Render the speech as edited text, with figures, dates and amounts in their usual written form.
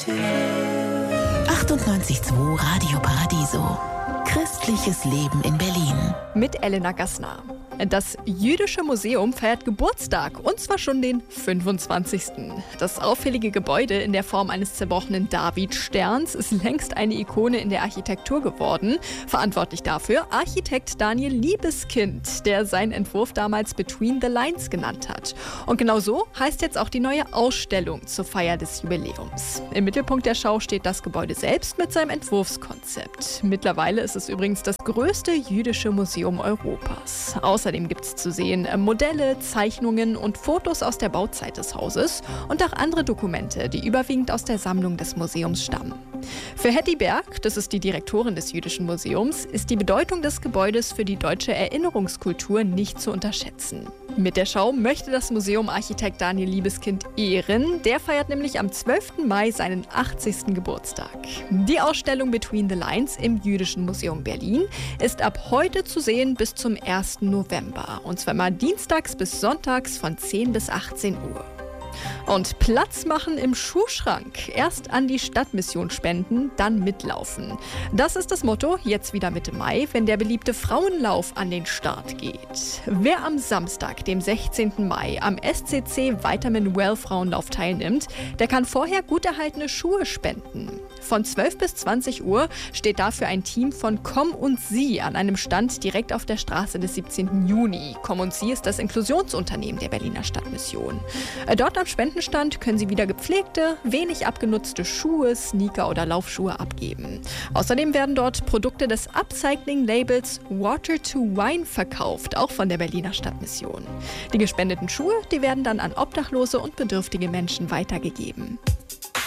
98.2 Radio Paradiso. Christliches Leben in Berlin. Mit Elena Gassner. Das Jüdische Museum feiert Geburtstag, und zwar schon den 25. Das auffällige Gebäude in der Form eines zerbrochenen Davidsterns ist längst eine Ikone in der Architektur geworden. Verantwortlich dafür Architekt Daniel Liebeskind, der seinen Entwurf damals Between the Lines genannt hat. Und genau so heißt jetzt auch die neue Ausstellung zur Feier des Jubiläums. Im Mittelpunkt der Schau steht das Gebäude selbst mit seinem Entwurfskonzept. Mittlerweile ist es übrigens das größte jüdische Museum Europas. Außerdem gibt es zu sehen Modelle, Zeichnungen und Fotos aus der Bauzeit des Hauses und auch andere Dokumente, die überwiegend aus der Sammlung des Museums stammen. Für Hetty Berg, das ist die Direktorin des Jüdischen Museums, ist die Bedeutung des Gebäudes für die deutsche Erinnerungskultur nicht zu unterschätzen. Mit der Schau möchte das Museum Architekt Daniel Liebeskind ehren. Der feiert nämlich am 12. Mai seinen 80. Geburtstag. Die Ausstellung Between the Lines im Jüdischen Museum Berlin ist ab heute zu sehen bis zum 1. November. Und zwar immer dienstags bis sonntags von 10 bis 18 Uhr. Und Platz machen im Schuhschrank. Erst an die Stadtmission spenden, dann mitlaufen. Das ist das Motto, jetzt wieder Mitte Mai, wenn der beliebte Frauenlauf an den Start geht. Wer am Samstag, dem 16. Mai, am SCC Vitamin Well Frauenlauf teilnimmt, der kann vorher gut erhaltene Schuhe spenden. Von 12 bis 20 Uhr steht dafür ein Team von Komm und Sie an einem Stand direkt auf der Straße des 17. Juni. Komm und Sie ist das Inklusionsunternehmen der Berliner Stadtmission. Dort am Spendenstand können Sie wieder gepflegte, wenig abgenutzte Schuhe, Sneaker oder Laufschuhe abgeben. Außerdem werden dort Produkte des Upcycling-Labels Water to Wine verkauft, auch von der Berliner Stadtmission. Die gespendeten Schuhe, die werden dann an Obdachlose und bedürftige Menschen weitergegeben.